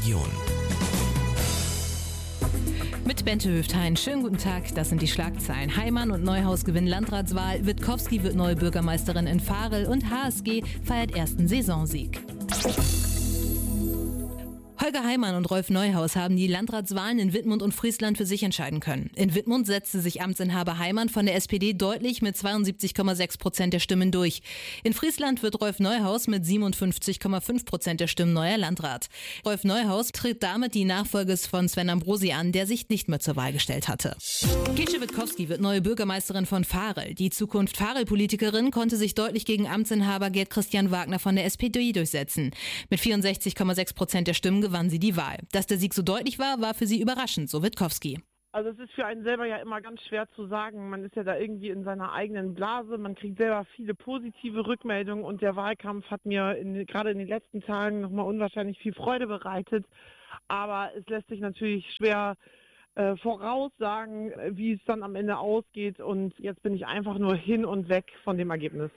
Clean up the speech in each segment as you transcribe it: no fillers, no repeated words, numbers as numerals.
Region. Mit Bente Höfthain. Schönen guten Tag, das sind die Schlagzeilen. Heimann und Neuhaus gewinnen Landratswahl, Witkowski wird neue Bürgermeisterin in Varel und HSG feiert ersten Saisonsieg. Holger Heimann und Rolf Neuhaus haben die Landratswahlen in Wittmund und Friesland für sich entscheiden können. In Wittmund setzte sich Amtsinhaber Heimann von der SPD deutlich mit 72,6% der Stimmen durch. In Friesland wird Rolf Neuhaus mit 57,5% der Stimmen neuer Landrat. Rolf Neuhaus tritt damit die Nachfolge von Sven Ambrosi an, der sich nicht mehr zur Wahl gestellt hatte. Gesche Witkowski wird neue Bürgermeisterin von Varel. Die Zukunft Varel-Politikerin konnte sich deutlich gegen Amtsinhaber Gerd Christian Wagner von der SPD durchsetzen. Mit 64,6% der Stimmen gewann sie die Wahl. Dass der Sieg so deutlich war, war für sie überraschend, so Witkowski. Also es ist für einen selber ja immer ganz schwer zu sagen. Man ist ja da irgendwie in seiner eigenen Blase. Man kriegt selber viele positive Rückmeldungen und der Wahlkampf hat mir gerade in den letzten Tagen nochmal unwahrscheinlich viel Freude bereitet. Aber es lässt sich natürlich schwer voraussagen, wie es dann am Ende ausgeht. Und jetzt bin ich einfach nur hin und weg von dem Ergebnis.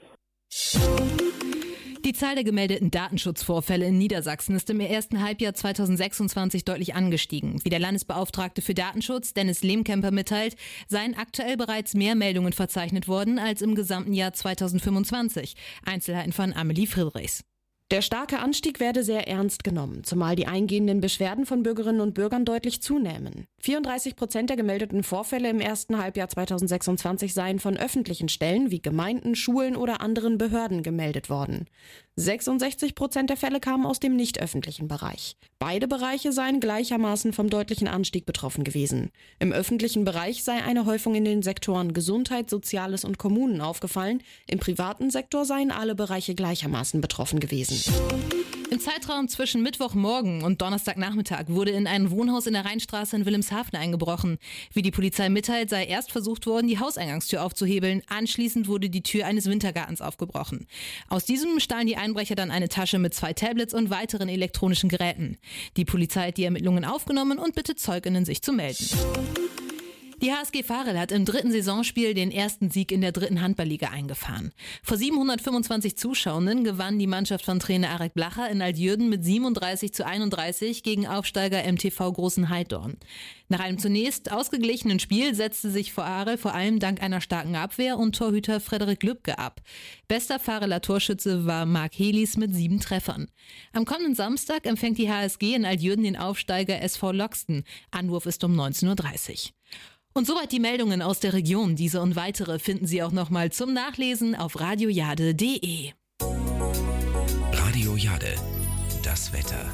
Die Zahl der gemeldeten Datenschutzvorfälle in Niedersachsen ist im ersten Halbjahr 2026 deutlich angestiegen. Wie der Landesbeauftragte für Datenschutz, Dennis Lehmkemper, mitteilt, seien aktuell bereits mehr Meldungen verzeichnet worden als im gesamten Jahr 2025. Einzelheiten von Amelie Friedrichs. Der starke Anstieg werde sehr ernst genommen, zumal die eingehenden Beschwerden von Bürgerinnen und Bürgern deutlich zunehmen. 34% der gemeldeten Vorfälle im ersten Halbjahr 2026 seien von öffentlichen Stellen wie Gemeinden, Schulen oder anderen Behörden gemeldet worden. 66% der Fälle kamen aus dem nicht öffentlichen Bereich. Beide Bereiche seien gleichermaßen vom deutlichen Anstieg betroffen gewesen. Im öffentlichen Bereich sei eine Häufung in den Sektoren Gesundheit, Soziales und Kommunen aufgefallen. Im privaten Sektor seien alle Bereiche gleichermaßen betroffen gewesen. Im Zeitraum zwischen Mittwochmorgen und Donnerstagnachmittag wurde in ein Wohnhaus in der Rheinstraße in Wilhelmshaven eingebrochen. Wie die Polizei mitteilt, sei erst versucht worden, die Hauseingangstür aufzuhebeln. Anschließend wurde die Tür eines Wintergartens aufgebrochen. Aus diesem stahlen die Einbrecher dann eine Tasche mit 2 Tablets und weiteren elektronischen Geräten. Die Polizei hat die Ermittlungen aufgenommen und bittet ZeugInnen, sich zu melden. Die HSG Varel hat im 3. Saisonspiel den ersten Sieg in der 3. Handballliga eingefahren. Vor 725 Zuschauenden gewann die Mannschaft von Trainer Arek Blacher in Altjürden mit 37:31 gegen Aufsteiger MTV Großen Heiddorn. Nach einem zunächst ausgeglichenen Spiel setzte sich Varel vor allem dank einer starken Abwehr und Torhüter Frederik Lübke ab. Bester Vareler Torschütze war Marc Helis mit 7 Treffern. Am kommenden Samstag empfängt die HSG in Altjürden den Aufsteiger SV Loxten. Anwurf ist um 19:30 Uhr. Und soweit die Meldungen aus der Region. Diese und weitere finden Sie auch nochmal zum Nachlesen auf radiojade.de. Radio Jade, das Wetter.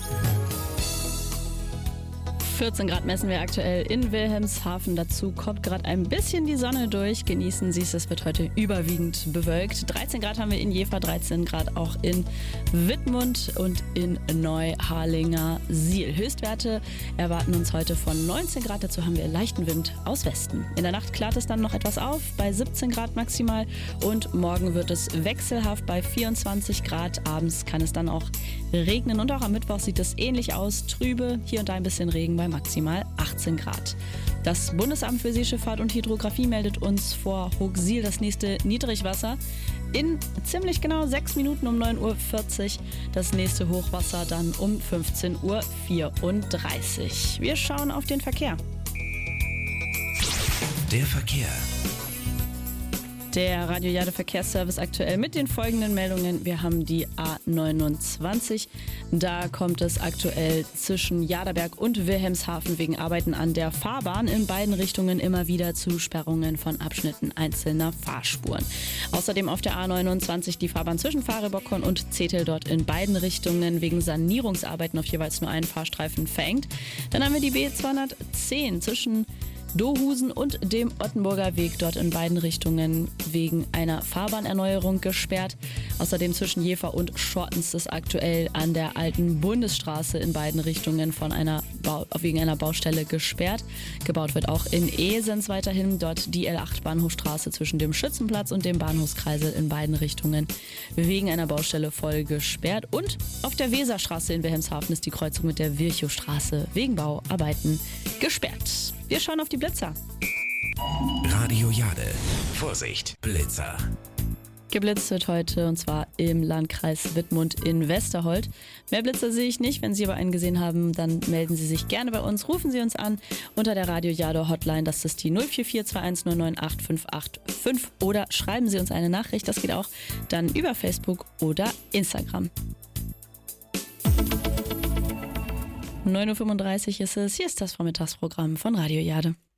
14 Grad messen wir aktuell in Wilhelmshaven. Dazu kommt gerade ein bisschen die Sonne durch. Genießen Sie es wird heute überwiegend bewölkt. 13 Grad haben wir in Jever, 13 Grad auch in Wittmund und in Neuharlingersiel. Höchstwerte erwarten uns heute von 19 Grad. Dazu haben wir leichten Wind aus Westen. In der Nacht klart es dann noch etwas auf, bei 17 Grad maximal. Und morgen wird es wechselhaft bei 24 Grad. Abends kann es dann auch regnen. Und auch am Mittwoch sieht es ähnlich aus. Trübe, hier und da ein bisschen Regen bei maximal 18 Grad. Das Bundesamt für Seeschifffahrt und Hydrographie meldet uns vor Hochsiel das nächste Niedrigwasser. In ziemlich genau 6 Minuten um 9:40 Uhr. Das nächste Hochwasser dann um 15:34 Uhr. Wir schauen auf den Verkehr. Der Verkehr. Der Radio Jade Verkehrsservice aktuell mit den folgenden Meldungen. Wir haben die A29. Da kommt es aktuell zwischen Jaderberg und Wilhelmshaven wegen Arbeiten an der Fahrbahn in beiden Richtungen immer wieder zu Sperrungen von Abschnitten einzelner Fahrspuren. Außerdem auf der A29 die Fahrbahn zwischen Fahre-Bockhorn und Zetel dort in beiden Richtungen wegen Sanierungsarbeiten auf jeweils nur einen Fahrstreifen verengt. Dann haben wir die B210 zwischen Dohusen und dem Ottenburger Weg dort in beiden Richtungen wegen einer Fahrbahnerneuerung gesperrt. Außerdem zwischen Jever und Schortens ist aktuell an der alten Bundesstraße in beiden Richtungen wegen einer Baustelle gesperrt. Gebaut wird auch in Esens weiterhin, dort die L8 Bahnhofstraße zwischen dem Schützenplatz und dem Bahnhofskreisel in beiden Richtungen wegen einer Baustelle voll gesperrt. Und auf der Weserstraße in Wilhelmshaven ist die Kreuzung mit der Virchowstraße wegen Bauarbeiten gesperrt. Wir schauen auf die Blitzer. Radio Jade. Vorsicht, Blitzer. Geblitzt wird heute und zwar im Landkreis Wittmund in Westerhold. Mehr Blitzer sehe ich nicht. Wenn Sie aber einen gesehen haben, dann melden Sie sich gerne bei uns. Rufen Sie uns an unter der Radio Jador Hotline. Das ist die 044 2109 8585 oder schreiben Sie uns eine Nachricht. Das geht auch dann über Facebook oder Instagram. 9.35 Uhr ist es. Hier ist das Vormittagsprogramm von Radio Jade.